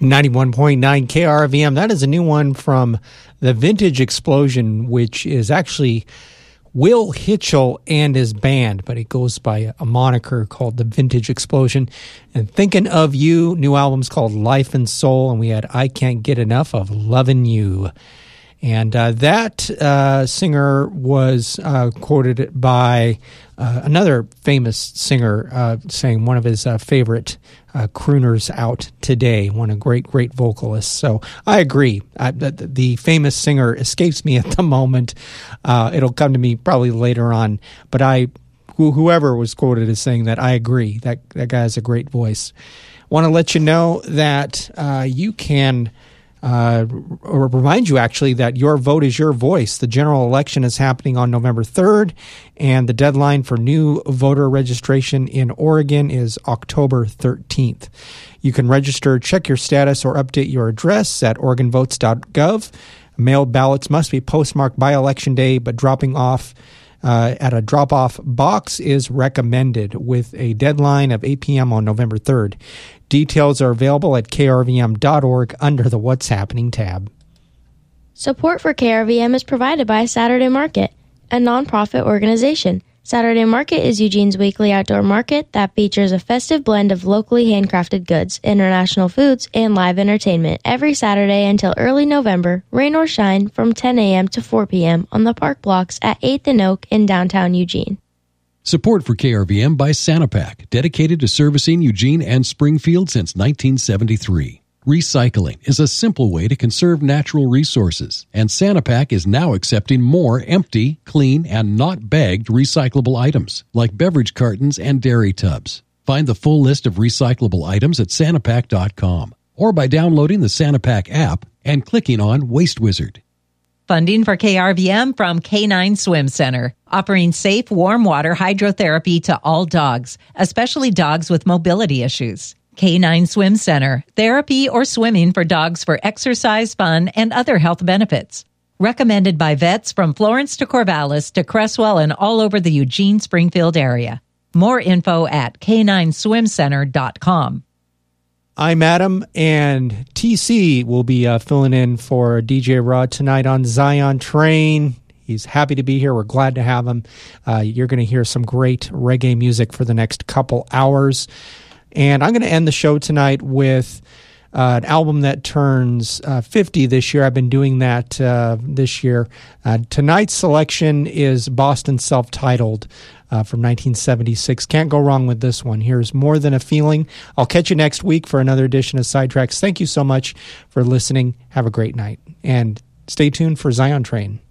91.9 KRVM. That is a new one from the Vintage Explosion, which is actually Will Hitchell and his band, but it goes by a moniker called the Vintage Explosion. And Thinking of You, new album's called Life and Soul, and we had I Can't Get Enough of Lovin' You. And that singer was quoted by another famous singer saying one of his favorite crooners out today, one of great vocalists. So I agree. The famous singer escapes me at the moment. It'll come to me probably later on. But whoever was quoted as saying that, I agree. That guy has a great voice. Want to let you know that you can... or remind you actually that your vote is your voice. The general election is happening on November 3rd, and the deadline for new voter registration in Oregon is October 13th. You can register, check your status, or update your address at OregonVotes.gov. Mailed ballots must be postmarked by Election Day, but dropping off at a drop-off box is recommended with a deadline of 8 p.m. on November 3rd. Details are available at krvm.org under the What's Happening tab. Support for KRVM is provided by Saturday Market, a nonprofit organization. Saturday Market is Eugene's weekly outdoor market that features a festive blend of locally handcrafted goods, international foods, and live entertainment every Saturday until early November, rain or shine, from 10 a.m. to 4 p.m. on the park blocks at 8th and Oak in downtown Eugene. Support for KRVM by Sanapak, dedicated to servicing Eugene and Springfield since 1973. Recycling is a simple way to conserve natural resources, and Sanapak is now accepting more empty, clean, and not bagged recyclable items, like beverage cartons and dairy tubs. Find the full list of recyclable items at Sanapak.com or by downloading the Sanapak app and clicking on Waste Wizard. Funding for KRVM from K9 Swim Center, offering safe, warm water hydrotherapy to all dogs, especially dogs with mobility issues. K9 Swim Center, therapy or swimming for dogs for exercise, fun, and other health benefits. Recommended by vets from Florence to Corvallis to Cresswell and all over the Eugene-Springfield area. More info at k9swimcenter.com. I'm Adam, and TC will be filling in for DJ Rod tonight on Zion Train. He's happy to be here. We're glad to have him. You're going to hear some great reggae music for the next couple hours. And I'm going to end the show tonight with an album that turns 50 this year. I've been doing that this year. Tonight's selection is Boston Self-Titled from 1976. Can't go wrong with this one. Here's More Than a Feeling. I'll catch you next week for another edition of Sidetracks. Thank you so much for listening. Have a great night. And stay tuned for Zion Train.